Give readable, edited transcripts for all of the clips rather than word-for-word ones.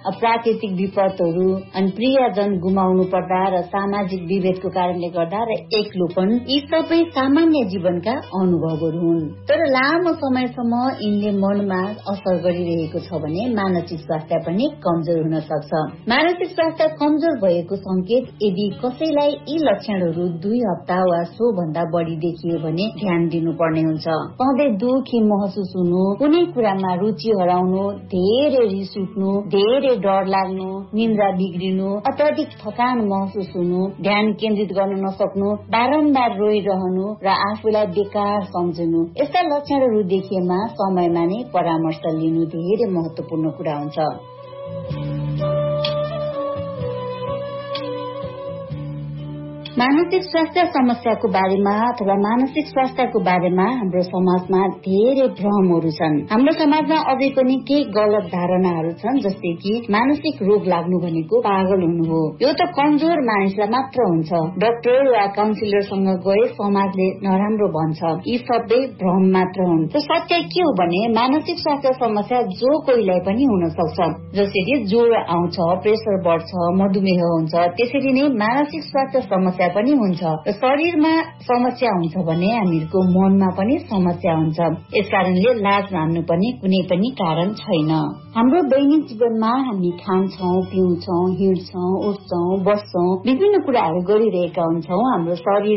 प्राकृतिक विपदहरू अनि प्रियजन गुमाउनु पर्दा र सामाजिक विभेदको कारणले गर्दा र एक्लोपन, यी सबै सामान्य जीवनका अनुभवहरू हुन्। तर लामो समयसम्म यिनले मनमा असर गरिरहेको छ भने मानसिक स्वास्थ्य पनि कमजोर हुन सक्छ। मानसिक स्वास्थ्य कमजोर भएको संकेत यदि कसैलाई यी लक्षणहरू 2 हप्ता वा सो भन्दा बढी देखियो भने ध्यान दिनुपर्ने हुन्छ। सधैँ दुखी महसुस हुनु, कुनै कुरामा रुचि हराउनु, धेरै रिस उठ्नु, धेरै डर लाग्नु, निन्द्रा बिग्रिनु, अत्यधिक थकान महसुस हुनु, ध्यान केन्द्रित गर्न नसक्नु, बारम्बार रोइरहनु र आफूलाई बेकार सम्झनु, यस्ता लक्षणहरू देखिएमा समयमा नै परामर्श लिनु धेरै महत्वपूर्ण कुरा हुन्छ। मानसिक स्वास्थ्य समस्याको बारेमा अथवा मानसिक स्वास्थ्यको बारेमा हाम्रो समाजमा धेरै भ्रमहरू छन्। हाम्रो समाजमा अझै पनि केही गलत धारणाहरू छन्, जस्तै कि मानसिक रोग लाग्नु भनेको पागल हुनु हो, यो त कमजोर मानिसलाई मात्र हुन्छ, डाक्टर वा काउन्सिलरसँग गए समाजले नराम्रो भन्छ, यी सबै भ्रम मात्र हुन्। सत्य के हो भने मानसिक स्वास्थ्य समस्या जो कोहीलाई पनि हुन सक्छ। जसरी ज्वरो आउँछ, प्रेसर बढ्छ, मधुमेह हुन्छ, त्यसरी नै मानसिक स्वास्थ्य समस्या पनि हुन्छ। शरीरमा समस्या हुन्छ भने हामीहरूको मनमा पनि समस्या हुन्छ। यसकारणले लाज मान्नु पनि कुनै पनि कारण छैन। हाम्रो दैनिक जीवनमा हामी खान्छौं, पिउँछौं, हिँड्छौं, उठ्छौं, बस्छौं, विभिन्न कुराहरू गरिरहेका हुन्छौं। हाम्रो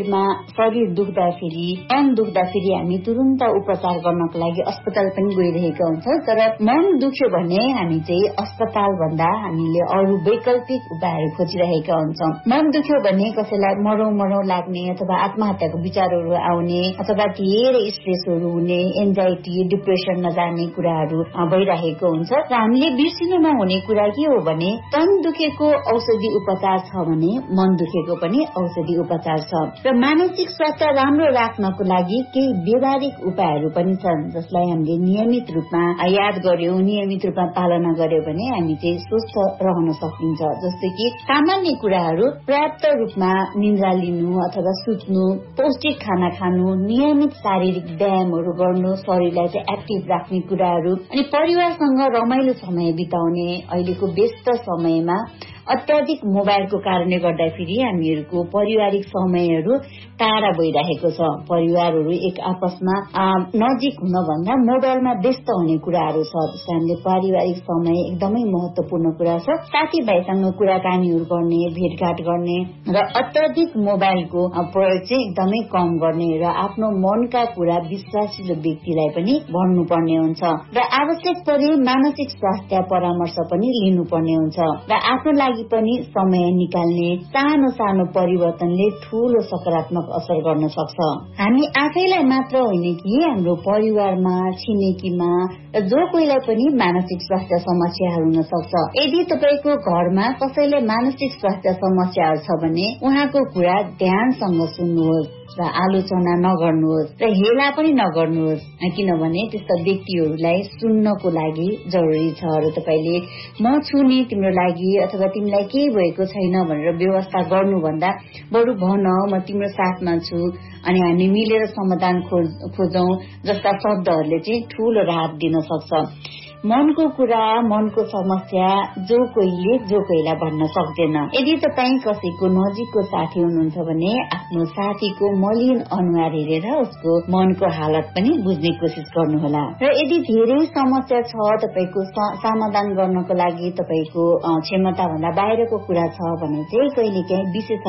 शरीर दुख्दाखेरि, मन दुख्दाखेरि हामी तुरुन्त उपचार गर्नको लागि अस्पताल पनि गइरहेका हुन्छौं। तर मन दुख्यो भने हामी चाहिँ अस्पताल भन्दा हामीले अरू वैकल्पिक उपायहरू खोजिरहेका हुन्छौं। मन दुख्यो भने कसैलाई मरौ लाग्ने अथवा आत्महत्याको विचारहरू आउने अथवा धेरै स्ट्रेसहरू हुने, एन्जाइटी, डिप्रेसन नजाने कुराहरू भइरहेको हुन्छ। र हामीले बिर्सिनु नहुने कुरा के हो भने तन दुखेको औषधि उपचार छ भने मन दुखेको पनि औषधि उपचार छ। र मानसिक स्वास्थ्य राम्रो राख्नको लागि केही व्यवहारिक उपायहरू पनि छन्, जसलाई हामीले नियमित रूपमा याद गर्यौं, नियमित रूपमा पालना गर्यौं भने हामी चाहिँ स्वस्थ रहन सकिन्छ। जस्तै कि सामान्य कुराहरू पर्याप्त रूपमा निन्द्रा लिनु अथवा सुत्नु, पौष्टिक खाना खानु, नियमित शारीरिक व्यायामहरू गर्नु, शरीरलाई चाहिँ एक्टिभ राख्ने कुराहरू, अनि परिवारसँग रमाइलो समय बिताउने। अहिलेको व्यस्त समयमा अत्याधिक मोबाइलको कारणले गर्दाखेरि हामीहरूको पारिवारिक समयहरू टाढा भइरहेको छ। परिवारहरू एक आपसमा नजिक हुन भन्दा मोबाइलमा व्यस्त हुने कुराहरू छ। त्यसको हामीले पारिवारिक समय एकदमै महत्वपूर्ण कुरा छ। साथीभाइसँग कुराकानीहरू गर्ने, भेटघाट गर्ने र अत्याधिक मोबाइलको प्रयोग चाहिँ एकदमै कम गर्ने र आफ्नो मनका कुरा विश्वासिलो व्यक्तिलाई पनि भन्नुपर्ने हुन्छ। र आवश्यक परे मानसिक स्वास्थ्य परामर्श पनि लिनुपर्ने हुन्छ। र आफ्नो लागि पनि समय निकाल्ने सानो सानो परिवर्तनले ठूलो सकारात्मक असर गर्न सक्छ। हामी आफैलाई मात्र होइन कि हाम्रो परिवारमा, छिमेकीमा जो कोहीलाई पनि मानसिक स्वास्थ्य समस्याहरू हुन सक्छ। यदि तपाईको घरमा कसैले मानसिक स्वास्थ्य समस्याहरू छ भने उहाँको कुरा ध्यानसँग सुन्नुहोस् र आलोचना नगर्नुहोस् र हेला पनि नगर्नुहोस्, किनभने त्यस्ता व्यक्तिहरूलाई सुन्नको लागि जरुरी छ। र तपाईले म छु नि तिम्रो लागि अथवा तिमीलाई केही भएको छैन भनेर व्यवस्था गर्नुभन्दा बरु भन म तिम्रो साथमा छु अनि हामी मिलेर समाधान खोजौं जस्ता शब्दहरूले चाहिँ ठूलो राहत दिन सक्छ। मनको कुरा, मनको समस्या जो कोहीलाई भन्न सक्दैन। यदि तपाईँ कसैको नजिकको साथी हुनुहुन्छ भने आफ्नो साथीको मलिन अनुहार हेरेर उसको मनको हालत पनि बुझ्ने कोसिस गर्नुहोला। र यदि धेरै समस्या छ, तपाईको समाधान गर्नको लागि तपाईको क्षमता भन्दा बाहिरको कुरा छ भने चाहिँ कहिलेकाहीँ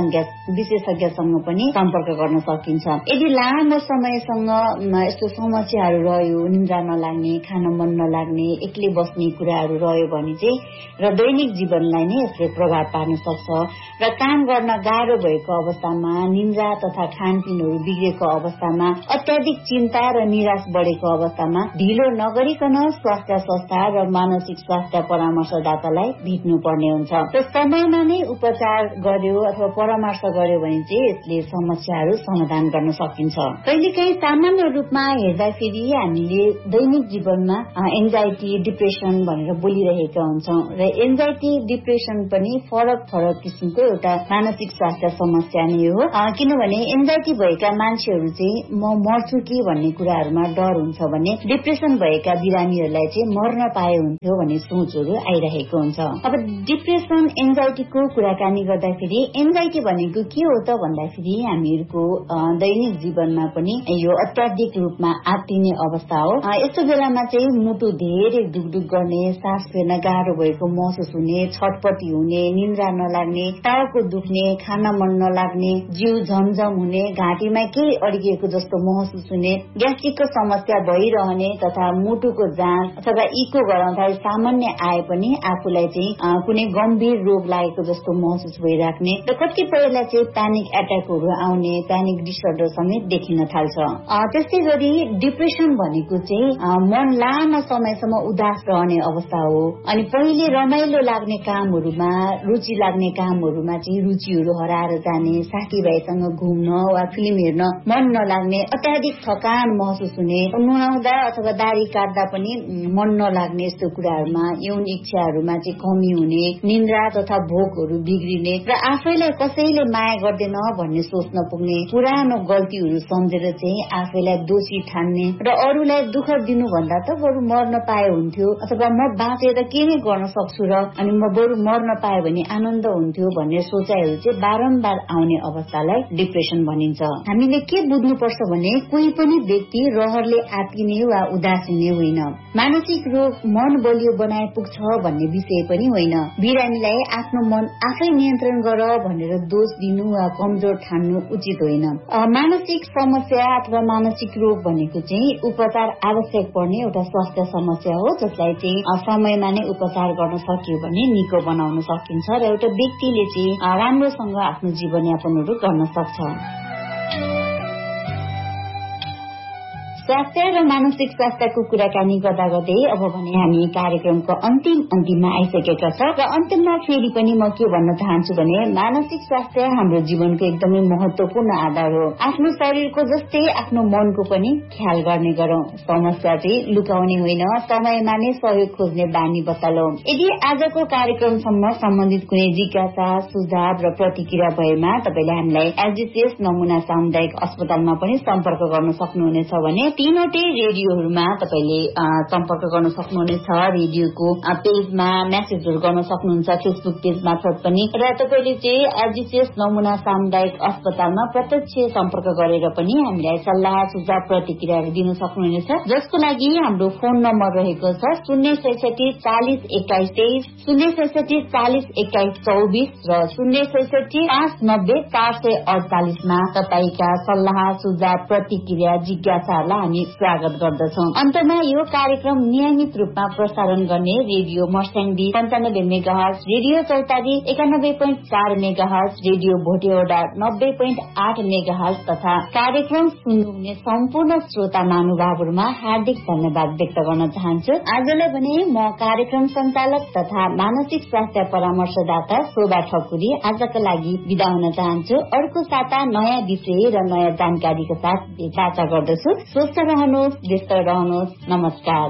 विशेषज्ञसँग पनि सम्पर्क गर्न सकिन्छ। यदि लामो समयसँग यस्तो समस्याहरू रह्यो, निन्द्रा नलाग्ने, खान मन नलाग्ने, एक्लै बस्ने कुराहरू रह्यो भने चाहिँ र दैनिक जीवनलाई नै यसले प्रभाव पार्न सक्छ। र काम गर्न गाह्रो भएको अवस्थामा, निन्द्रा तथा खानपिनहरू बिग्रेको अवस्थामा, अत्याधिक चिन्ता र निराश बढेको अवस्थामा ढिलो नगरिकन स्वास्थ्य संस्था र मानसिक स्वास्थ्य परामर्शदातालाई भेट्नु पर्ने हुन्छ। र समयमा नै उपचार गर्यो अथवा परामर्श गर्यो भने चाहिँ यसले समस्याहरू समाधान गर्न सकिन्छ। कहिलेकाहीँ सामान्य रूपमा हेर्दाखेरि हामीले दैनिक जीवनमा एन्जाइटी एन्जाइटी डिप्रेसन भनेर बोलिरहेका हुन्छौँ र एन्जाइटी डिप्रेसन पनि फरक फरक किसिमको एउटा मानसिक स्वास्थ्य समस्या नै हो। किनभने एन्जाइटी भएका मान्छेहरू चाहिँ म मर्छु कि भन्ने कुराहरूमा डर हुन्छ भने डिप्रेसन भएका बिरामीहरूलाई चाहिँ मर्न पाए हुन्थ्यो भन्ने सोचहरू आइरहेको हुन्छ। अब डिप्रेसन एन्जाइटीको कुराकानी गर्दाखेरि एन्जाइटी भनेको के हो त भन्दाखेरि हामीहरूको दैनिक जीवनमा पनि यो अत्याधिक रूपमा आत्तिने अवस्था हो। यस्तो बेलामा चाहिँ मुटु धेरै दुखदुख गर्ने, सास फेर्न गाह्रो भएको महसुस हुने, छटपटी हुने, निन्द्रा नलाग्ने, टाउको दुख्ने, खान मन नलाग्ने, जिउ झमझम हुने, घाँटीमा केही अड्किएको जस्तो महसुस हुने, ग्यास्ट्रिकको समस्या भइरहने तथा मुटुको जाँच अथवा इको गराउँदा सामान्य आए पनि आफूलाई चाहिँ कुनै गम्भीर रोग लागेको जस्तो महसुस भइराख्ने र कतिपयलाई चाहिँ प्यानिक एट्याकहरू आउने, प्यानिक डिसअर्डर समेत देखिन थाल्छ। त्यस्तै गरी डिप्रेसन भनेको चाहिँ मन लामो समयसम्म उदास रहने अवस्था हो। अनि पहिले रमाइलो लाग्ने कामहरूमा, रुचि लाग्ने कामहरूमा चाहिँ रुचिहरू हराएर जाने, साथीभाइसँग घुम्न वा फिल्म हेर्न मन नलाग्ने, अत्याधिक थकान महसुस हुने, नुहाउँदा अथवा दाह्री काट्दा पनि मन नलाग्ने, यस्तो कुराहरूमा यौन इच्छाहरूमा चाहिँ कमी हुने, निन्द्रा तथा भोकहरू बिग्रिने र आफैलाई कसैले माया गर्दैन भन्ने सोच्न पुग्ने, पुरानो गल्तीहरू सम्झेर चाहिँ आफैलाई दोषी ठान्ने र अरूलाई दुःख दिनुभन्दा त बरु मर्न पाए हुन्थ्यो अथवा म बाँचेर के नै गर्न सक्छु र अनि म बरु मर्न पाए भने आनन्द हुन्थ्यो भन्ने सोचाइहरू चाहिँ बारम्बार आउने अवस्थालाई डिप्रेसन भनिन्छ। हामीले के बुझ्नुपर्छ भने कोही पनि व्यक्ति रहरले आत्तिने वा उदास हुने होइन। मानसिक रोग मन बलियो बनाए पुग्छ भन्ने विषय पनि होइन। बिरामीलाई आफ्नो मन आफै नियन्त्रण गर भनेर दोष दिनु वा कमजोर ठान्नु उचित होइन। मानसिक समस्या अथवा मानसिक रोग भनेको चाहिँ उपचार आवश्यक पर्ने एउटा स्वास्थ्य समस्या हो, जसलाई चाहिँ समयमा नै उपचार गर्न सकियो भने निको बनाउन सकिन्छ र एउटा व्यक्तिले चाहिँ राम्रोसँग आफ्नो जीवनयापनहरू गर्न सक्छ। स्वास्थ्य र मानसिक स्वास्थ्यको कुराकानी गर्दा गर्दै अब भने हामी कार्यक्रमको अन्तिममा आइसकेका छौं र अन्तिममा फेरि पनि म के भन्न चाहन्छु भने मानसिक स्वास्थ्य हाम्रो जीवनको एकदमै महत्वपूर्ण आधार हो। आफ्नो शरीरको जस्तै आफ्नो मनको पनि ख्याल गर्ने गरौं। समस्या चाहिँ लुकाउने होइन, समयमा नै सहयोग खोज्ने बानी बसालौं। यदि आजको कार्यक्रमसम्म सम्बन्धित कुनै जिज्ञासा, सुझाव र प्रतिक्रिया भएमा तपाईले हामीलाई एसडीसीएस नमुना सामुदायिक अस्पतालमा पनि सम्पर्क गर्न सक्नुहुनेछ भने तीनवटै रेडियोहरूमा तपाईले सम्पर्क गर्न सक्नुहुनेछ। रेडियोको पेजमा मेसेजहरू गर्न सक्नुहुन्छ, फेसबुक पेज मार्फत पनि, र तपाईले चाहिँ एसडीसीएस नमुना सामुदायिक अस्पतालमा प्रत्यक्ष सम्पर्क गरेर पनि हामीलाई सल्लाह, सुझाव, प्रतिक्रियाहरू दिन सक्नुहुनेछ, जसको लागि हाम्रो फोन नम्बर रहेको छ 066 40 21 23, 066 40 21 24 र 066 590 448 मा तपाईका सल्लाह, सुझाव, प्रतिक्रिया, जिज्ञासाहरूलाई हामी स्वागत गर्दछौं। अन्तमा यो कार्यक्रम नियमित रूपमा प्रसारण गर्ने रेडियो मर्स्याङ्दी 95 मेगाहर्ज, रेडियो चौतारी 91.4 मेगाहर्ज, रेडियो भोटेओडा 90.8 मेगाहर्ज तथा कार्यक्रम सुन्नुहुने सम्पूर्ण श्रोता महानुभावहरूमा हार्दिक धन्यवाद व्यक्त गर्न चाहन्छु। आजलाई भने म कार्यक्रम संचालक तथा मानसिक स्वास्थ्य परामर्शदाता शोभा ठकुरी आजका लागि बिदा हुन चाहन्छु। अर्को साता नयाँ विषय र नयाँ जानकारीका साथ बाचा गर्दछु। स्वस्थ रहनुहोस्, व्यस्त रहनुहोस्। नमस्कार।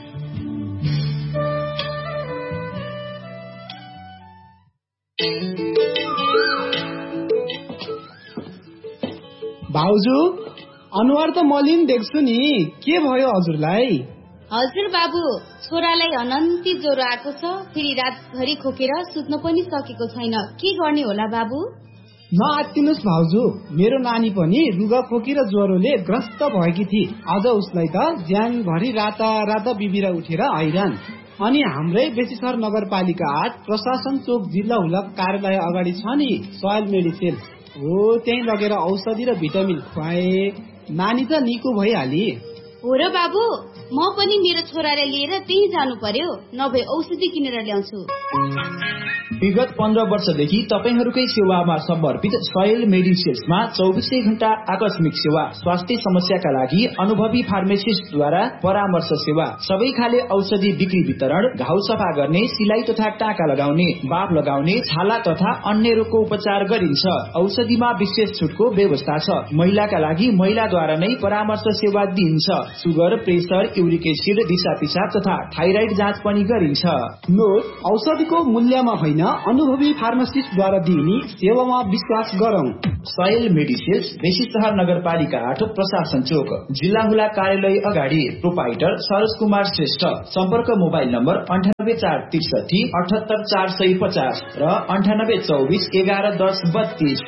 भाउजू, अनुहार त मलिन देख्छु नि, के भयो हजुरलाई? हजुर बाबु, छोरालाई अनन्ती ज्वरो आएको छ, फेरि रातभरि खोकेर सुत्न पनि सकेको छैन। के गर्ने होला बाबु? नआत्तिनुस् भाउजू, मेरो नानी पनि रुगा खोकी र ज्वरोले ग्रस्त भएकी थिए। आज उसलाई त ज्यानभरि राता बिबिरा उठेर हैरान। अनि हाम्रै बेसीसर नगरपालिका 8 प्रशासन चोक जिल्ला हुलक कार्यालय अगाडि छ नि सोयल मेडिसिन हो, त्यही लगेर औषधि र भिटामिन खुवाए। नानी त निको भइहाली। हो र बाबु, म पनि मेरो छोरालाई लिएर त्यही जानु पर्यो, नभए औषधि किनेर ल्याउँछु। विगत 15 वर्षदेखि तपाईहरूकै सेवामा समर्पित सोयल मेडिसिन्समा 24 घण्टा आकस्मिक सेवा, स्वास्थ्य समस्याका लागि अनुभवी फार्मासिस्टद्वारा परामर्श सेवा, सबै खाले औषधि बिक्री वितरण, घाउ सफा गर्ने, सिलाई तथा टाका लगाउने, बाफ लगाउने, छाला तथा अन्य रोगको उपचार गरिन्छ। औषधिमा विशेष छुटको व्यवस्था छ। महिलाका लागि महिलाद्वारा नै परामर्श सेवा दिइन्छ। सुगर, प्रेसर, युरिक एसिड, दिशापिसाब तथा थाइराइड जाँच पनि गरिन्छ। नोट, औषधिको मूल्यमा होइन, अनुभवी फार्मासिस्टद्वारा दिइने सेवामा विश्वास गरौं। सयल मेडिसिल्स, बेसी सहर नगरपालिका 8, प्रशासन चोक, जिल्ला हुला कार्यालय अगाडि। प्रोपाइटर सरोज कुमार श्रेष्ठ। सम्पर्क मोबाइल नम्बर 9843 78 450 र 9824 11 10 32।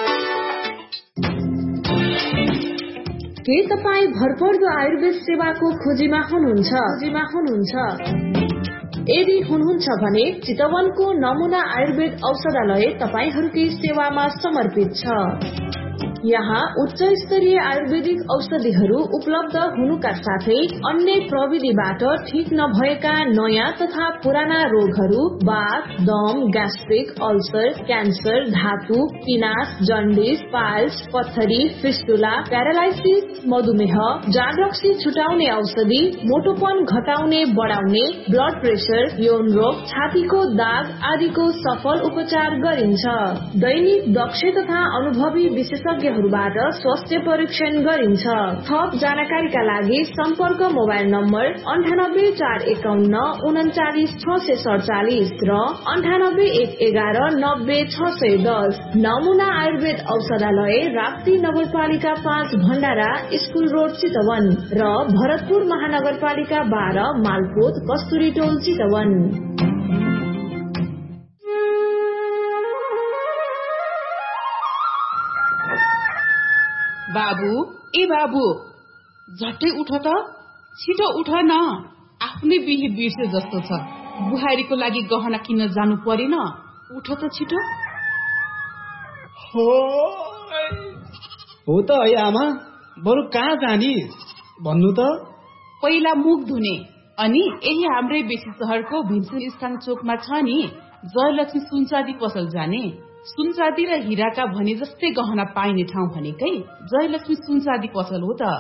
के तपाईँ भरपर्दो आयुर्वेद सेवाको खोजीमा हुनुहुन्छ? यदि हुनुहुन्छ भने चितवनको नमुना आयुर्वेद औषधालय तपाईहरूकै सेवामा समर्पित छ। यहाँ उच्च स्तरीय आयुर्वेदिक औषधिहरू उपलब्ध हुनुका साथै अन्य प्रविधिबाट ठीक नभएका नयाँ तथा पुराना रोगहरू, वात, दम, ग्यास्ट्रिक, अल्सर, क्यान्सर, धातु, पिनास, जन्डिस, पाइल्स, पत्थरी, फिस्टुला, प्यारालाइसिस, मधुमेह, जाँडरक्सी छुटाउने औषधि, मोटोपन घटाउने बढाउने, ब्लड प्रेसर, यौन रोग, छातीको दाग आदिको सफल उपचार गरिन्छ। दैनिक दक्ष तथा अनुभवी विशेषज्ञ स्वास्थ्य परीक्षण गरिन्छ। थप जानकारीका लागि सम्पर्क मोबाइल नम्बर 9841 39 647 र 9811 90 610। नमुना आयुर्वेद औषधालय, राप्ती नगरपालिका 5, भण्डारा स्कुल रोड चितवन र भरतपुर महानगरपालिका 12, मालपोत कस्तुरी टोल चितवन। बाबु, ए बाबु, झट्टै उठ त, छिटो उठ न, आफ्नै बिहे बिर्से जस्तो छ। बुहारीको लागि गहना किन्न जानु परेन, उठ त छिटो। हो त है आमा, बरु कहाँ जाने भन्नु त। पहिला मुख धुने, अनि यही हाम्रै बेसी सहरको भिन्सुन स्थान चोकमा छ नि जयलक्ष्मी सुनचाँदी पसल जाने। सुनचाँदी र हिराका भने जस्तै गहना पाइने ठाउँ भनेकै जयलक्ष्मी सुनचाँदी पसल हो त।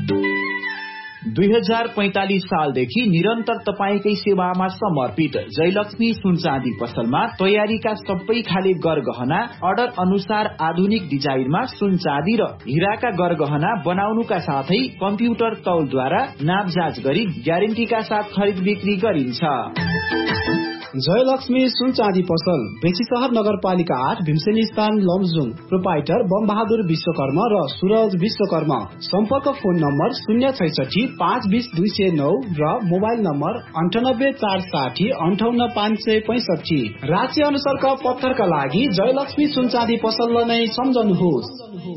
2045 सालदेखि निरन्तर तपाईकै सेवामा समर्पित जयलक्ष्मी सुनचाँदी पसलमा तयारीका सबै खाले गरगहना अर्डर अनुसार आधुनिक डिजाइनमा सुनचाँदी र हिराका गरगहना बनाउनुका साथै कम्प्युटर तौलद्वारा नापजाँच गरी ग्यारेन्टीका साथ खरिद बिक्री गरिन्छ। जयलक्ष्मी सुनचाँदी पसल, बेसी सहर नगरपालिका 8, भीमसेनी स्थान, लमजुङ। प्रोपाइटर बमबहादुर विश्वकर्मा र सूरज विश्वकर्मा। सम्पर्क फोन नम्बर 066 520 209 र मोबाइल नम्बर 98 460 58 565। राशि अनुसारका पत्थरका लागि जयलक्ष्मी सुनचाँदी पसललाई नै सम्झनुहोस्।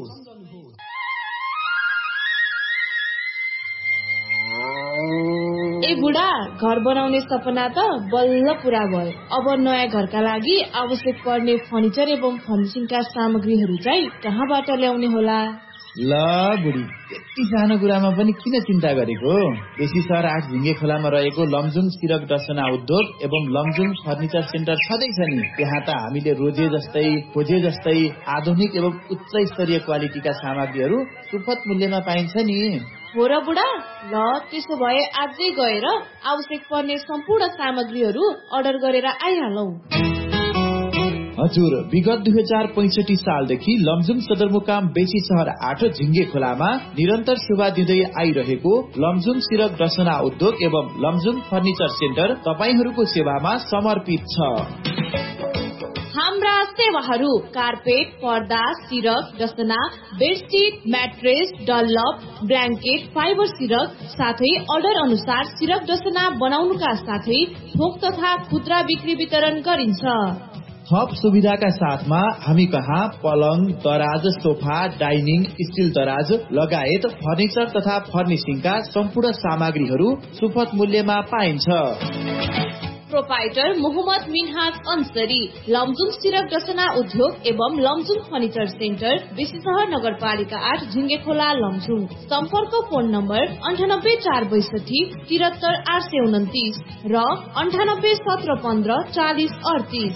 ए बुढा, घर बनाउने सपना त बल्ल पूरा भयो। अब नयाँ घरका लागि आवश्यक पर्ने फर्निचर एवं फर्निशिङका सामग्रीहरू चाहिँ कहाँबाट ल्याउने होला? ल बुढी, यति सानो कुरामा पनि किन चिन्ता गरेको? बेसी सहर 8 झिङ्गे खोलामा रहेको लमजुङ सिरक डसना उद्योग एवं लमजुङ फर्निचर सेन्टर छँदैछ नि। त्यहाँ त हामीले खोजे जस्तै आधुनिक एवं उच्च स्तरीय क्वालिटीका सामग्रीहरू सुपथ मूल्यमा पाइन्छ नि। हो र बुढा, ल त्यसो भए आजै गएर आवश्यक पर्ने सम्पूर्ण सामग्रीहरू अर्डर गरेर आइहालौं। हजुर, विगत 2065 सालदेखि लमजुङ सदरमुकाम बेसी सहर 8 झिङ्गे खोलामा निरन्तर सेवा दिँदै आइरहेको लमजुङ सिरक डसना उद्योग एवं लमजुङ फर्निचर सेन्टर तपाईहरूको सेवामा समर्पित छ। हाम्रा सेवाहरू कार्पेट, पर्दा, सिरक डसना, bedsheet, mattress, Dunlop, blanket, fibre सिरक, साथै अर्डर अनुसार सिरक डसना बनाउनुका साथै थोक तथा खुद्रा बिक्री वितरण गरिन्छ। थप सुविधाका साथमा हामी कहाँ पलङ, दराज, सोफा, डाइनिङ, स्टिल दराज लगायत फर्निचर तथा फर्निशिङका सम्पूर्ण सामग्रीहरू सुपथ मूल्यमा पाइन्छ। प्रोपाइटर मोहम्मद मिनहाज अन्सरी, लमजुङ सिरक डसना उद्योग एवं लमजुङ फर्निचर सेन्टर, बेसी सहर नगरपालिका 8, झिङ्गे खोला, लमजुङ। सम्पर्क फोन नम्बर 98 462 73 829 र 98 1715 40 38।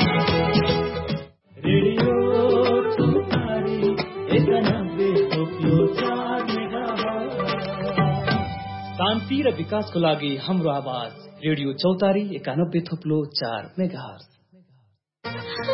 शान्ति र विकासको लागि हाम्रो आवाज रेडियो चौतारी 91.4 मेगाहर्ज।